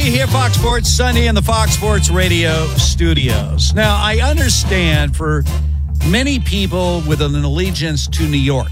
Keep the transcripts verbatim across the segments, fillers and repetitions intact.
here, Fox Sports Sunday in the Fox Sports Radio studios. Now, I understand for many people with an allegiance to New York,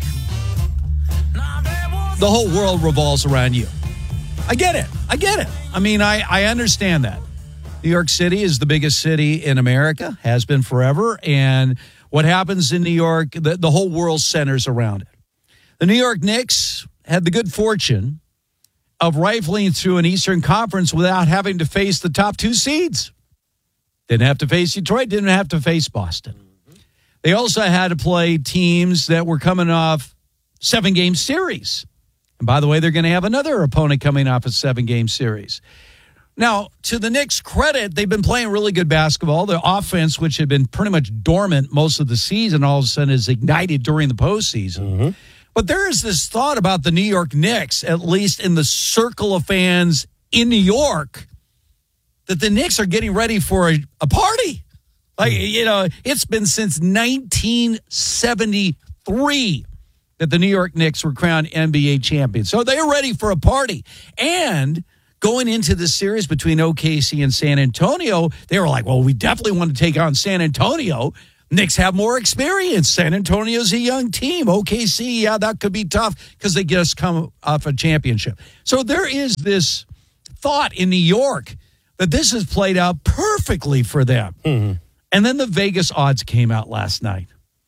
the whole world revolves around you. I get it. I get it. I mean, I, I understand that. New York City is the biggest city in America, has been forever, and what happens in New York, the, the whole world centers around it. The New York Knicks had the good fortune of rifling through an Eastern Conference without having to face the top two seeds. Didn't have to face Detroit, didn't have to face Boston. They also had to play teams that were coming off seven-game series. And by the way, they're going to have another opponent coming off a seven-game series. Now, to the Knicks' credit, they've been playing really good basketball. The offense, which had been pretty much dormant most of the season, all of a sudden is ignited during the postseason. Mm-hmm. But there is this thought about the New York Knicks, at least in the circle of fans in New York, that the Knicks are getting ready for a, a party. Like, you know, it's been since nineteen seventy-three that the New York Knicks were crowned N B A champions. So they're ready for a party. And going into the series between O K C and San Antonio, they were like, well, we definitely want to take on San Antonio. Knicks have more experience. San Antonio's a young team. O K C, yeah, that could be tough because they just come off a championship. So there is this thought in New York that this has played out perfectly for them. Mm-hmm. And then the Vegas odds came out last night.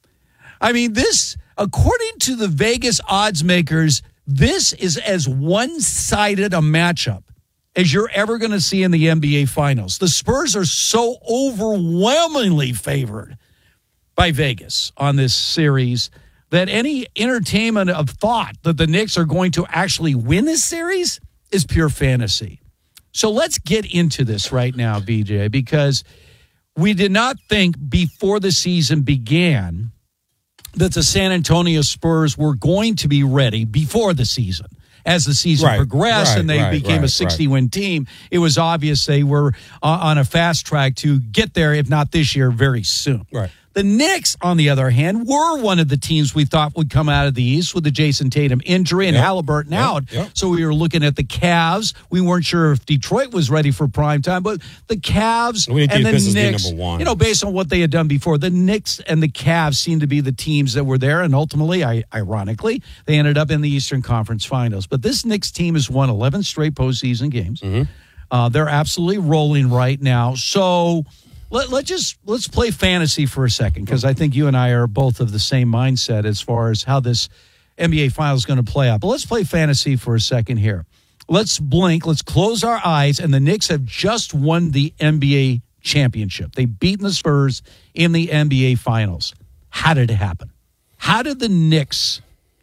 I mean, this, according to the Vegas odds makers, this is as one-sided a matchup as you're ever going to see in the N B A Finals. The Spurs are so overwhelmingly favored by Vegas on this series that any entertainment of thought that the Knicks are going to actually win this series is pure fantasy. So let's get into this right now, B J, because we did not think before the season began that the San Antonio Spurs were going to be ready before the season. As the season right, progressed right, and they right, became right, a sixty-win right. team, it was obvious they were on a fast track to get there, if not this year, very soon. Right. The Knicks, on the other hand, were one of the teams we thought would come out of the East with the Jason Tatum injury and yep. Halliburton yep. out. Yep. So we were looking at the Cavs. We weren't sure if Detroit was ready for prime time, but the Cavs we and the Knicks, number one. you know, based on what they had done before, the Knicks and the Cavs seemed to be the teams that were there. And ultimately, I, ironically, they ended up in the Eastern Conference Finals. But this Knicks team has won eleven straight postseason games. Mm-hmm. Uh, they're absolutely rolling right now. So Let, let just let's play fantasy for a second, because I think you and I are both of the same mindset as far as how this N B A Finals is going to play out. But let's play fantasy for a second here. Let's blink. Let's close our eyes. And the Knicks have just won the N B A championship. They've beaten the Spurs in the N B A Finals. How did it happen? How did the Knicks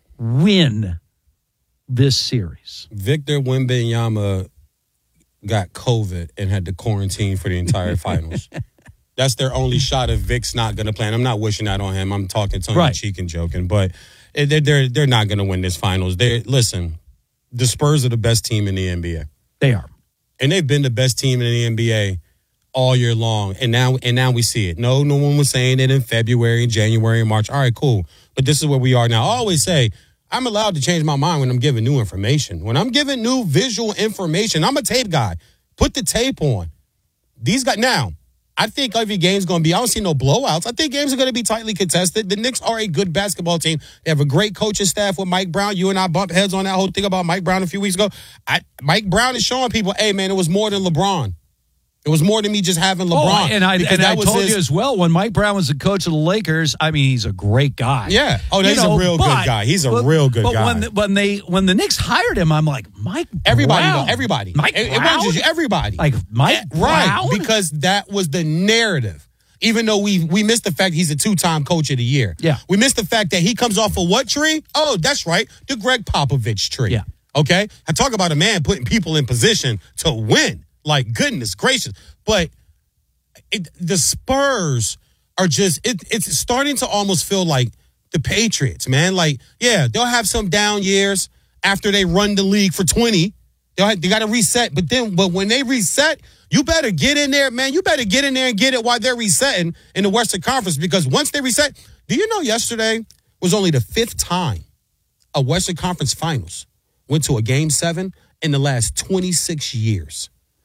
win this series? Victor Wembanyama got COVID and had to quarantine for the entire finals. That's their only shot if Vic's not going to play. And I'm not wishing that on him. I'm talking tongue in cheek and joking. But they're, they're, they're not going to win this finals. They Listen, the Spurs are the best team in the N B A. They are. And they've been the best team in the N B A all year long. And now and now we see it. No, no one was saying it in February, January, and March. All right, cool. But this is where we are now. I always say, I'm allowed to change my mind when I'm giving new information. When I'm giving new visual information, I'm a tape guy. Put the tape on. These guys, now, I think every game's going to be, I don't see no blowouts. I think games are going to be tightly contested. The Knicks are a good basketball team. They have a great coaching staff with Mike Brown. You and I bumped heads on that whole thing about Mike Brown a few weeks ago. I, Mike Brown is showing people, hey, man, it was more than LeBron. It was more than me just having LeBron. Oh, and I, and I told his, you as well, when Mike Brown was the coach of the Lakers, I mean, he's a great guy. Yeah. Oh, he's you know, a real but, good guy. He's a but, real good but guy. But when, the, when, they, when the Knicks hired him, I'm like, Mike everybody, Brown? Know, everybody. Mike it, Brown? It wasn't just everybody. Like Mike yeah, Brown? Right, because that was the narrative. Even though we we missed the fact he's a two-time coach of the year. Yeah. We missed the fact that he comes off of what tree? Oh, that's right, the Greg Popovich tree. Yeah. Okay? I talk about a man putting people in position to win. Like, goodness gracious. But it, the Spurs are just, it, it's starting to almost feel like the Patriots, man. Like, yeah, they'll have some down years after they run the league for twenty. They'll have, they got to reset. But then, but when they reset, you better get in there, man. You better get in there and get it while they're resetting in the Western Conference, because once they reset, do you know yesterday was only the fifth time a Western Conference Finals went to a game seven in the last twenty-six years.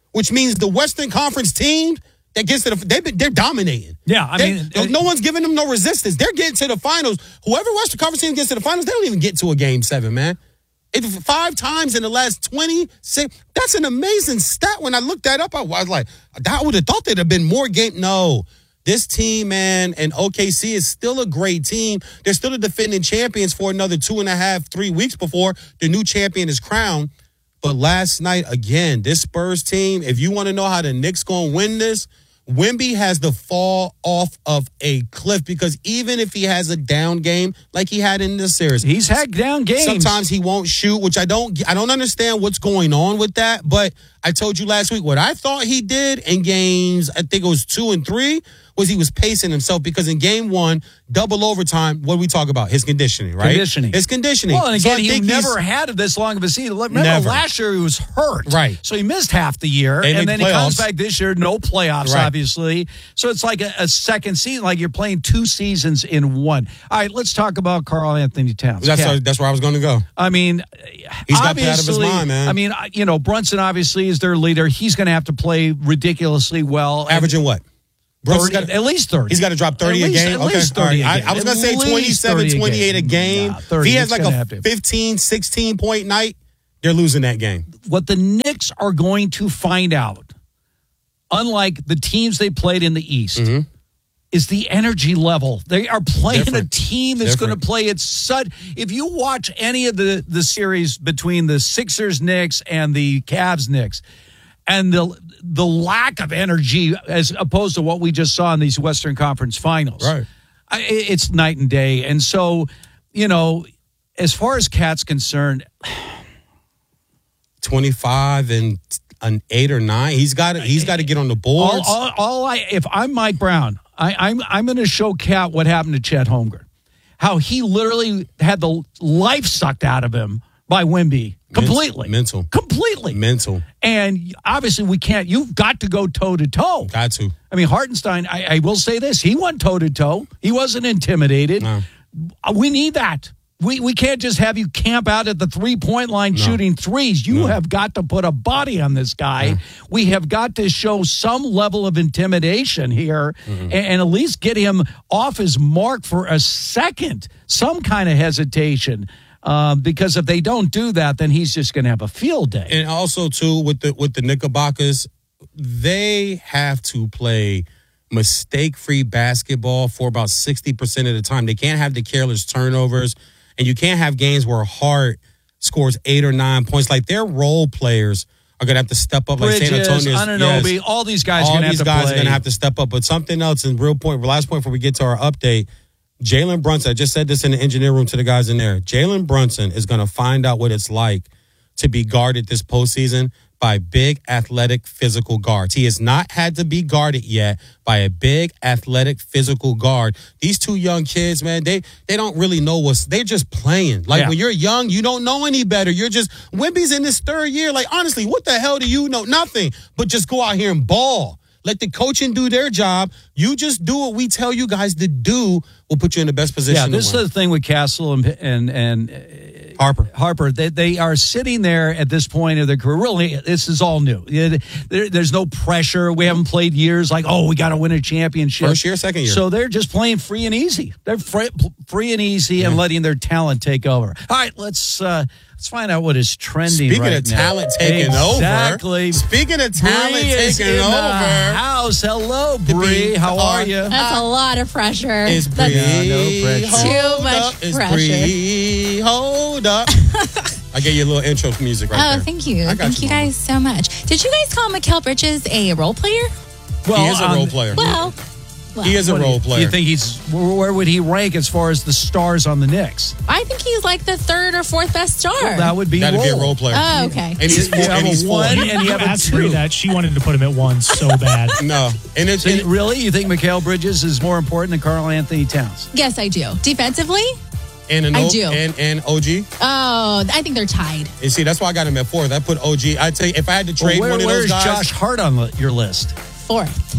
which means the Western Conference team that gets to the they've been, they're dominating. Yeah, I they, mean, no, no one's giving them no resistance. They're getting to the finals. Whoever Western Conference team gets to the finals, they don't even get to a game seven, man. It, five times in the last twenty-six. That's an amazing stat. When I looked that up, I was like, I would have thought there'd have been more game. No. This team, man, and O K C is still a great team. They're still the defending champions for another two and a half, three weeks before the new champion is crowned. But last night, again, this Spurs team, if you want to know how the Knicks going to win this, Wemby has to fall off of a cliff because even if he has a down game like he had in this series, he's had down games. Sometimes he won't shoot, which I don't I don't understand what's going on with that. But I told you last week what I thought he did in games, I think it was two and three, was he was pacing himself because in game one, double overtime, what do we talk about? His conditioning, right? Conditioning. His conditioning. Well, and again, so he never had this long of a season. Remember, Never. last year he was hurt. Right. So he missed half the year. And And, in then he comes playoffs. back this year, no playoffs, Right. obviously. So it's like a, a second season, like you're playing two seasons in one. All right, let's talk about Karl Anthony Towns. That's, Cat. where, that's where I was going to go. I mean, He's got to play out of his obviously- mind, man. I mean, you know, Brunson obviously is their leader. He's going to have to play ridiculously well. Averaging what? Brunson's thirty, gotta- at least thirty. He's got to drop thirty At least- a game? At Okay. least All thirty right. a game. I, I was going to say At least twenty-seven, thirty twenty-eight a game. Nah, thirty, if he has it's like gonna a have to. fifteen, sixteen-point night, they're losing that game. What the Knicks are going to find out, unlike the teams they played in the East, Mm-hmm. is the energy level. They are playing Different. a team that's going to Different. play at such. If you watch any of the, the series between the Sixers Knicks and the Cavs Knicks, and the the lack of energy as opposed to what we just saw in these Western Conference Finals, Right. I, it's night and day. And so, you know, as far as Cat's concerned, twenty-five and an eight or nine. He's got to, he's got to get on the all, boards. all, all I if I'm Mike Brown, I, I'm I'm going to show Cat what happened to Chet Holmgren, how he literally had the life sucked out of him by Wemby completely, Mental. completely, Mental. and obviously we can't. You've got to go toe to toe. Got to. I mean, Hartenstein. I, I will say this: he went toe to toe. He wasn't intimidated. No. We need that. We we can't just have you camp out at the three point line shooting threes. You No. have got to put a body on this guy. No. We have got to show some level of intimidation here, Mm-hmm. and, and at least get him off his mark for a second. Some kind of hesitation, um, because if they don't do that, then he's just going to have a field day. And also too with the with the Knickerbockers, they have to play mistake-free basketball for about sixty percent of the time. They can't have the careless turnovers, and you can't have games where Hart scores eight or nine points. Like their role players are going to have to step up. Like San Bridges, Antonio, Anunoby, all these guys are all going to have these to guys play. are going to have to step up. But something else, and real point, last point before we get to our update, Jalen Brunson, I just said this in the engineer room to the guys in there. Jalen Brunson is going to find out what it's like to be guarded this postseason by big, athletic, physical guards. He has not had to be guarded yet by a big, athletic, physical guard. These two young kids, man, they they don't really know what's, they're just playing. Like Yeah. when you're young, you don't know any better. You're just, Wemby's in his third year. Like, honestly, what the hell do you know? Nothing. But just go out here and ball. Let the coaching do their job. You just do what we tell you guys to do. We'll put you in the best position Yeah, to this is win. the thing with Castle and and and Harper. Harper, they, they are sitting there at this point of their career. Really, this is all new. Yeah, There, there's no pressure. We haven't played years like, oh, we got to win a championship. First year, second year. So they're just playing free and easy. They're free, free and easy and letting their talent take over. All right, let's uh, let's find out what is trending Speaking right of now. talent taking exactly. over. Speaking of talent Bree is taking in over. the house. Hello, Bree. Bree, How are you? That's a lot of pressure. Is That's Bree. Yeah, no pressure. Too Hold much up. Is pressure. Bree. Hold up. I gave you a little intro music right Oh, there. thank you. I got Thank you Mama. guys so much. Did you guys call Mikal Bridges a role player? Well, He is a um, role player. Well, well He is a what do role you- player. You think he's where where would he rank as far as the stars on the Knicks? I think he's like the third or fourth best star. That would be Gotta be a role. role player. oh, okay. And he's You four. have And a he's four. one and you have a Ask Bree two. that. She wanted to put him at one so bad. No. And it's, So you- really, you think Mikal Bridges is more important than Karl Anthony Towns? Yes, I do. Defensively? and, an I O- do. and and O G. Oh, I think they're tied. You see, that's why I got him at fourth. I put O G. I tell you, if I had to trade Well, where, one of where's those guys, Josh Hart on the, your list? Fourth.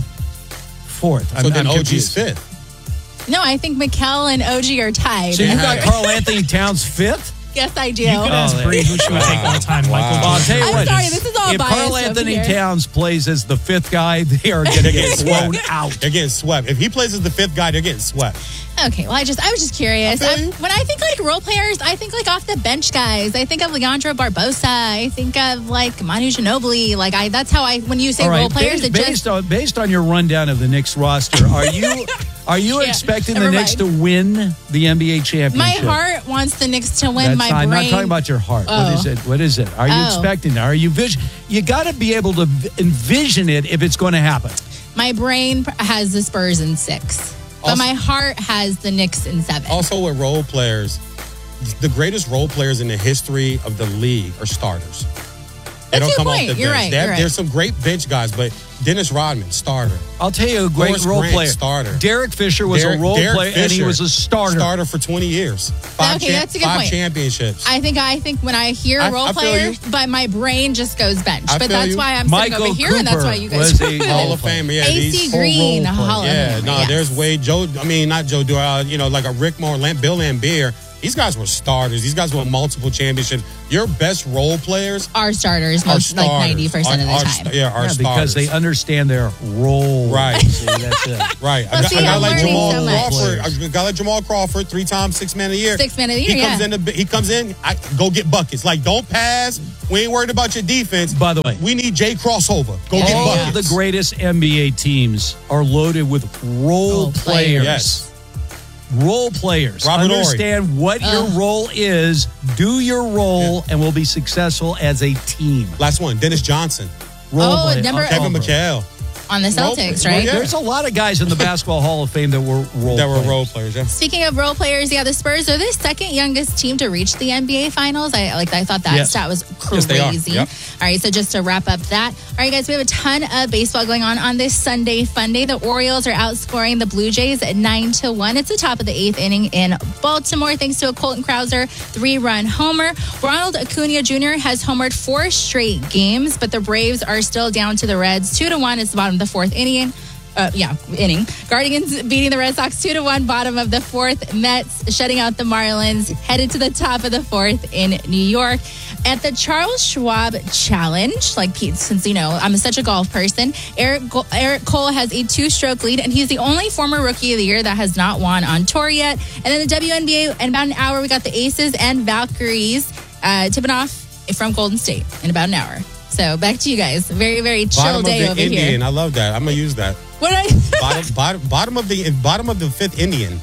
Fourth. I'm, so then I'm O G's confused. fifth. No, I think Mikal and O G are tied. So you Yeah. got Karl Anthony Towns fifth? Yes, I do. You could ask Oh, Bree who she would take all time. Wow. Michael Well, I'll tell you I'm what. sorry, this is all if biased Carl over Anthony here. Towns plays as the fifth guy, they are going to get thrown out. They're getting swept. If he plays as the fifth guy, they're getting swept. Okay, well, I just I was just curious. I feel I, you. when I think like role players, I think like off the bench guys. I think of Leandro Barbosa. I think of like Manu Ginobili. Like I, that's how I. When you say All right, role players, based, it based just on based on your rundown of the Knicks roster, are you are you Yeah, expecting the never Knicks mind. to win the N B A championship? my heart wants the Knicks to win. That's my not, I'm brain. not talking about your heart. Oh. What is it? What is it? Are you Oh. expecting that? Are you vision? You got to be able to v- envision it if it's going to happen. My brain has the Spurs in six, but Also- my heart has the Knicks in seven. Also, with role players, the greatest role players in the history of the league are starters. They That's don't a come point. off the You're bench. right, They have- you're right. There's some great bench guys, but Dennis Rodman, starter. I'll tell you a great Horace role Grant, player. starter. Derek Fisher was Derek- a role Derek player, and he Fisher, was a starter. Starter for twenty years. Five, Okay, cha- that's a good five point. championships. I think I think when I hear I- role I feel player, you. but my brain just goes bench. I But feel that's you. why I'm Michael sitting over here, and that's why Cooper you guys. was a Hall role of player. Famer. Yeah, A these C whole Green, role player. Hall of Yeah, Famer, no, yes. there's Wade, Joe. I mean, not Joe Doyle. You know, like a Rick Moore, Lam- Bill Lambier. These guys were starters. These guys won multiple championships. Your best role players Our starters, are most starters. like ninety percent of the Are- are time. st- yeah, are Yeah, because starters. they understand their role. Right. See, that's it. Right. Well, a, guy- see, a guy I'm like learning Jamal so much. Crawford. A guy like Jamal Crawford, three times six man a year. Six man of the year, He comes yeah. in. The, he comes in. I, go get buckets. Like, don't pass. We ain't worried about your defense. By the way, we need Jay crossover. Go get all buckets. the greatest N B A teams are loaded with role Role players. players. Yes. Role players. Robert Horry. Understand what your Ugh. role is, do your role, and we'll be successful as a team. Last one, Dennis Johnson, Role Oh, play- number- okay. Kevin McHale. On the Role Celtics, play- right? yeah. There's a lot of guys in the Basketball Hall of Fame that were role That were players. role players. Yeah. Speaking of role players, yeah, the Spurs are the second youngest team to reach the N B A Finals. I like. I thought that Yes. stat was Yes, they are. crazy. Yep. All right, so just to wrap up that. All right, guys, we have a ton of baseball going on on this Sunday Fun Day. The Orioles are outscoring the Blue Jays at nine to one. It's the top of the eighth inning in Baltimore, thanks to a Colton Krauser three-run homer. Ronald Acuna Junior has homered four straight games, but the Braves are still down to the Reds two to one. It's the bottom of the fourth inning. Uh, yeah, inning. Guardians beating the Red Sox two to one, bottom of the fourth. Mets shutting out the Marlins, headed to the top of the fourth in New York. At the Charles Schwab Challenge, like Pete, since you know I'm such a golf person, Eric Go- Eric Cole has a two-stroke lead, and he's the only former Rookie of the Year that has not won on tour yet. And then the W N B A, in about an hour, we got the Aces and Valkyries uh, tipping off from Golden State in about an hour. So back to you guys. Very, very chill Bottom day of the over Indian. here. I love that. I'm gonna use that. What I Bottom, bottom, bottom of the bottom of the fifth Indian.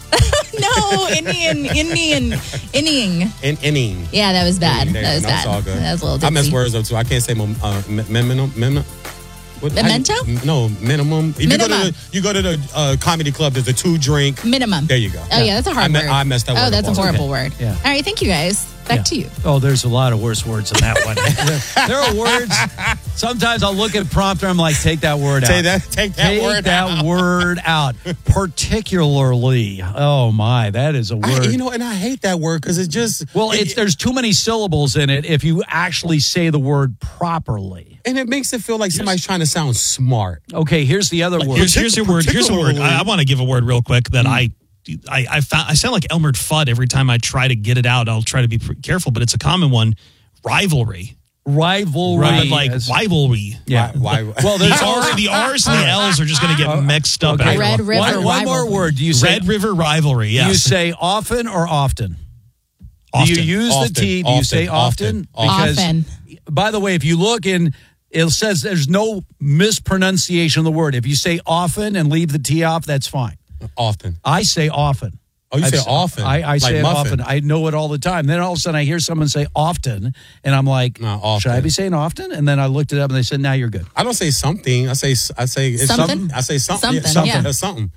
no Indian Indian inning. In inning. Yeah, that was bad. There you That go. was No, bad. it's all good. That was a little. I mess ditzy. words up too. I can't say mem- uh, me- memento. Mem- what- how you- Memento? No, minimum. If you go to Minimum. the, you go to the uh, comedy club. There's a two drink. Minimum. There you go. Oh yeah, that's a hard I me- word. I messed that Oh, word that's up a horrible okay. word. Yeah. All right, thank you guys. Back Yeah. to you. Oh, there's a lot of worse words than that one. there, there are words. Sometimes I'll look at a prompter. I'm like, take that word out. Say that. Take that Take word that out. word out. Particularly. Oh my, that is a word. I, you know, and I hate that word because it just. well, it, it's there's too many syllables in it if you actually say the word properly. and it makes it feel like somebody's trying to sound smart. Okay, here's the other word. Here's, here's your word. Here's a word. Particularly- I, I want to give a word real quick that I, I, I found. I sound like Elmer Fudd every time I try to get it out. I'll try to be pr- careful, but it's a common one. Rivalry. Rivalry. Right, like Yes. rivalry. Yeah. Why? why Well, The, there's R, the R's and the L's are just going to get mixed up. Okay. Red everywhere. River One, one more rivalry. word. Do you say Red River rivalry. do Yes. you say often or often? Often. Do you use Often. the T? Do you Often. say often? Often. Because, Often. by the way, if you look in, it says there's no mispronunciation of the word. If you say often and leave the T off, that's fine. Often. I say often. Oh, you I've say s- often. I, I Like say it muffin. often. I know it all the time. Then all of a sudden I hear someone say often, and I'm like, No, often. should I be saying often? And then I looked it up, and they said, now you're good. I don't say something. I say I say it's Something? I say something. Something, Yeah, something. yeah. That's something.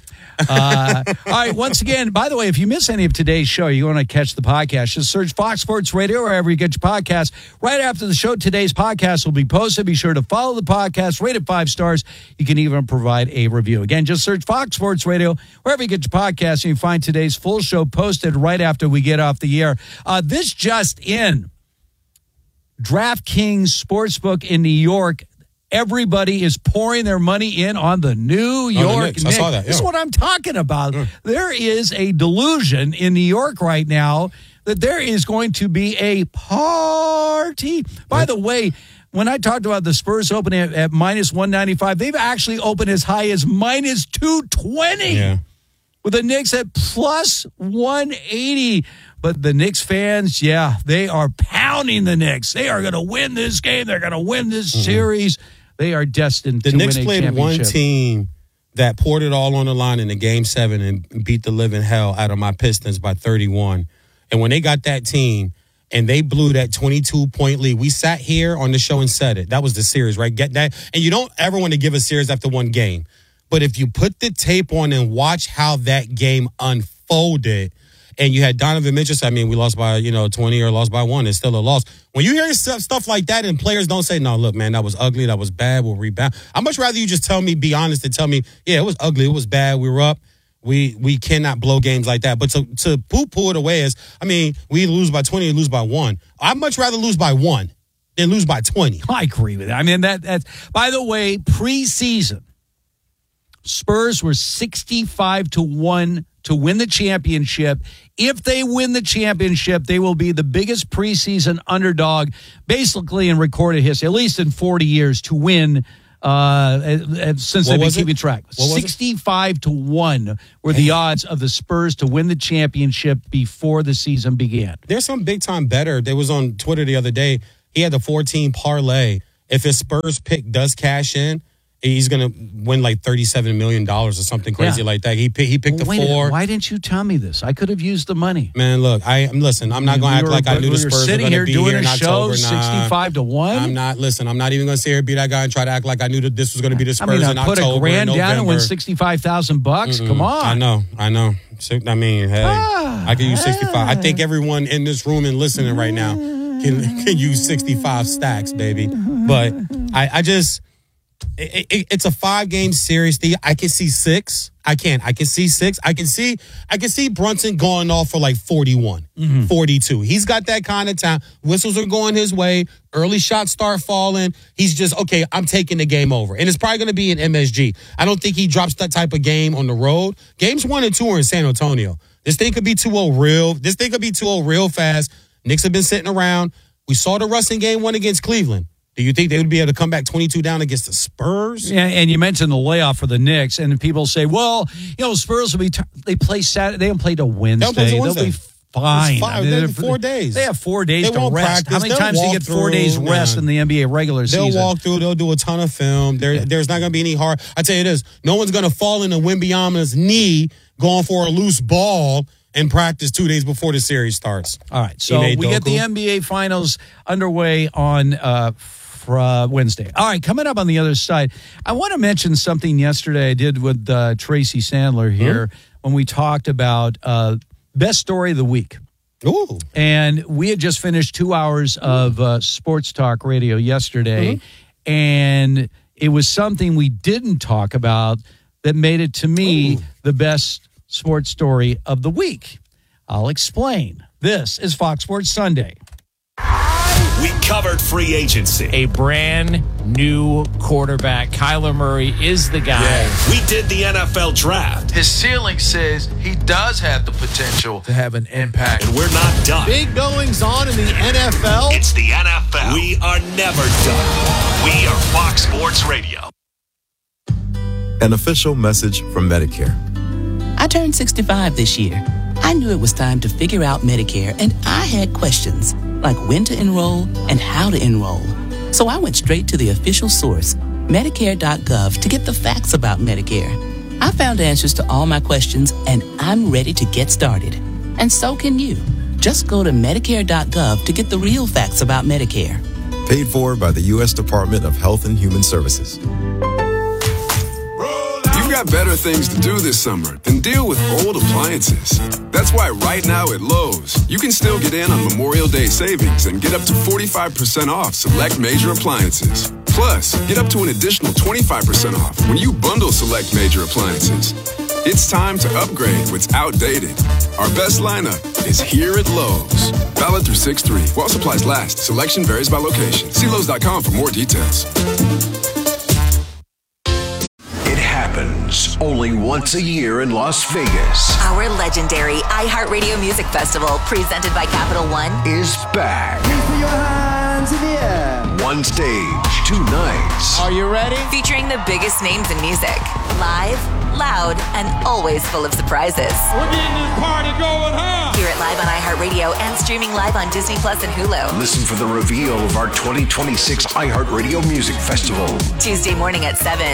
Uh, all right. Once again, by the way, if you miss any of today's show, you want to catch the podcast, just search Fox Sports Radio wherever you get your podcast. Right after the show, today's podcast will be posted. Be sure to follow the podcast, rate it five stars. You can even provide a review. Again, just search Fox Sports Radio wherever you get your podcast, and you find today's full show posted right after we get off the air. Uh, this just in. DraftKings Sportsbook in New York everybody is pouring their money in on the New York oh, the Knicks. Knicks. I saw that, yeah. This is what I'm talking about. Mm. There is a delusion in New York right now that there is going to be a party. By the way, when I talked about the Spurs opening at, at minus one ninety-five, they've actually opened as high as minus two twenty. Yeah. With the Knicks at plus one eighty. But the Knicks fans, yeah, they are pounding the Knicks. They are going to win this game. They're going to win this mm-hmm. series. They are destined the to Knicks win a played championship. one team that poured it all on the line in the game seven and beat the living hell out of my Pistons by thirty-one. And when they got that team and they blew that twenty-two point lead, we sat here on the show and said it. That was the series, right? Get that. And you don't ever want to give a series after one game. But if you put the tape on and watch how that game unfolded, and you had Donovan Mitchell say, I mean, we lost by, you know, twenty or lost by one, it's still a loss. When you hear stuff, stuff like that and players don't say, no, look, man, that was ugly, that was bad, we'll rebound. I'd much rather you just tell me, be honest, and tell me, yeah, it was ugly, it was bad, we were up. We we cannot blow games like that. But to, to poo-poo it away is, I mean, we lose by twenty or lose by one. I'd much rather lose by one than lose by twenty. I agree with that. I mean, that that's, by the way, preseason, Spurs were sixty-five to one to win the championship. If they win the championship, they will be the biggest preseason underdog, basically in recorded history, at least in forty years, to win uh, since What they've been was it? keeping track. What was it? sixty-five to one were the odds of the Spurs to win the championship before the season began. There's some big-time better. There was on Twitter the other day. He had the fourteen parlay. If his Spurs pick does cash in, he's going to win like thirty-seven million dollars or something crazy Yeah. like that. He he picked Well, the wait a minute. four. Why didn't you tell me this? I could have used the money. Man, look, I am listen. I'm not going to act We were- like I knew we the were Spurs were sitting going here to be doing here in a show October. Nah, sixty-five to one. I'm not. Listen, I'm not even going to sit here and be that guy and try to act like I knew that this was going to be the I Spurs mean, in I put October. a grand and down and win November. sixty-five thousand bucks. Come on. I know, I know. So, I mean, hey, Ah, I can use sixty-five. I think everyone in this room and listening right now can can use sixty-five stacks, baby. But I, I just. It, it, it's a five-game series. The I can see six. I can. I can see six. I can see. I can see Brunson going off for like forty-one, Mm-hmm. forty-two. He's got that kind of time. Whistles are going his way. Early shots start falling. He's just okay. I'm taking the game over, and it's probably going to be in M S G. I don't think he drops that type of game on the road. Games one and two are in San Antonio. This thing could be two oh real. This thing could be two oh real fast. Knicks have been sitting around. We saw the Russ in game one against Cleveland. Do you think they would be able to come back twenty-two down against the Spurs? Yeah, and you mentioned the layoff for the Knicks, and people say, "Well, you know, Spurs will be t- they play Saturday, they don't play till Wednesday. play till They'll be Wednesday. fine. It's five- I mean, they're they're- four days. They have four days They to won't rest. practice. How many They'll times do you walk get four days through, rest man. in the N B A regular They'll season? walk through. They'll do a ton of film. There, Yeah. There's not going to be any hard. I tell you this: no one's going to fall into Wembanyama's knee going for a loose ball in practice two days before the series starts. All right, so Ime we get the Doku. N B A Finals underway on uh, fr- uh, Wednesday. All right, coming up on the other side, I want to mention something yesterday I did with uh, Tracy Sandler here Hmm? when we talked about uh, best story of the week. Ooh, And we had just finished two hours of uh, sports talk radio yesterday, Mm-hmm. and it was something we didn't talk about that made it to me Ooh. the best sports story of the week. I'll explain. This is Fox Sports Sunday. We covered free agency. A brand new quarterback. Kyler Murray is the guy. We did the N F L draft. His ceiling says he does have the potential to have an impact. And we're not done. Big goings on in the N F L. It's the N F L. We are never done. We are Fox Sports Radio. An official message from Medicare. I turned sixty-five this year. I knew it was time to figure out Medicare, and I had questions like when to enroll and how to enroll. So I went straight to the official source, Medicare dot gov, to get the facts about Medicare. I found answers to all my questions, and I'm ready to get started. And so can you. Just go to Medicare dot gov to get the real facts about Medicare. Paid for by the U S Department of Health and Human Services. You've got better things to do this summer than deal with old appliances. That's why right now at Lowe's, you can still get in on Memorial Day savings and get up to forty-five percent off select major appliances. Plus, get up to an additional twenty-five percent off when you bundle select major appliances. It's time to upgrade what's outdated. Our best lineup is here at Lowe's. Valid through six three. While supplies last, selection varies by location. See Lowe's dot com for more details. Tunes, only once a year in Las Vegas. Our legendary iHeartRadio Music Festival, presented by Capital One, is back. Please put your hands in the air. One stage, two nights. Are you ready? Featuring the biggest names in music. Live, loud, and always full of surprises. We're getting this party going, huh? Hear it live on iHeartRadio and streaming live on Disney Plus and Hulu. Listen for the reveal of our twenty twenty-six iHeartRadio Music Festival. Tuesday morning at seven.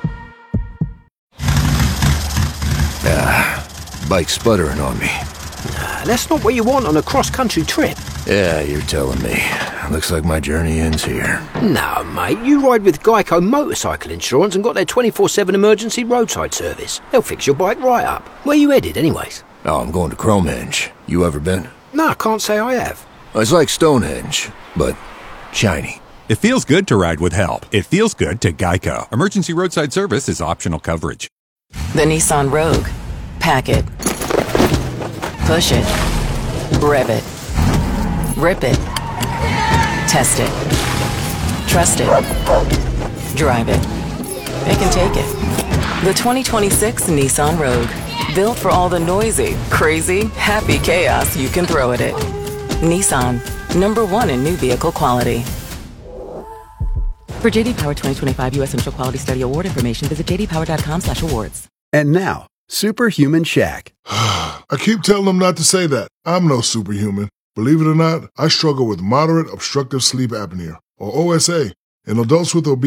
Ah, bike's sputtering on me. Nah, that's not what you want on a cross-country trip. Yeah, you're telling me. Looks like my journey ends here. No, mate, you ride with Geico Motorcycle Insurance and got their twenty-four seven emergency roadside service. They'll fix your bike right up. Where you headed, anyways? Oh, I'm going to Cromehenge. You ever been? No, I can't say I have. It's like Stonehenge, but shiny. It feels good to ride with help. It feels good to Geico. Emergency roadside service is optional coverage. The Nissan Rogue. Pack it. Push it. Rev it. Rip it. Test it. Trust it. Drive it. It can take it. The twenty twenty-six Nissan Rogue. Built for all the noisy, crazy, happy chaos you can throw at it. Nissan. Number one in new vehicle quality. For J D Power twenty twenty-five U S Initial Quality Study Award information, visit j d power dot com slash awards. And now, Superhuman Shaq. I keep telling them not to say that. I'm no superhuman. Believe it or not, I struggle with moderate obstructive sleep apnea, or O S A, in adults with obesity.